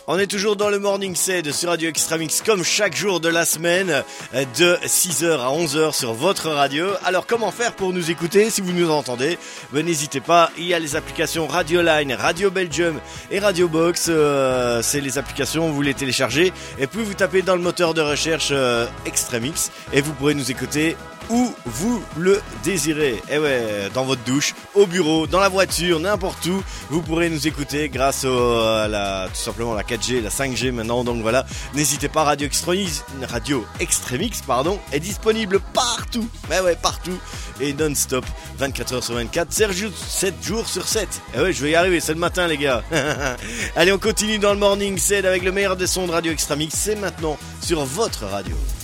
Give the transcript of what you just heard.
On est toujours dans le Morning Set sur Radio Extramix comme chaque jour de la semaine de 6h à 11h sur votre radio. Alors comment faire pour nous écouter si vous nous entendez? N'hésitez pas, il y a les applications Radio Line, Radio Belgium et Radio Box. C'est les applications, vous les téléchargez et puis vous tapez dans le moteur de recherche Extramix et vous pourrez nous écouter où vous le désirez. Et ouais, dans votre douche, au bureau, dans la voiture, n'importe où, vous pourrez nous écouter grâce tout simplement la 4G, la 5G maintenant. Donc voilà, n'hésitez pas, Radio Extramix, est disponible partout. Ouais, partout et non-stop, 24h sur 24, 7 jours sur 7. Et ouais, je vais y arriver, c'est le matin les gars. Allez, on continue dans le Morning Set avec le meilleur des sons de Radio Extramix. C'est maintenant sur votre radio.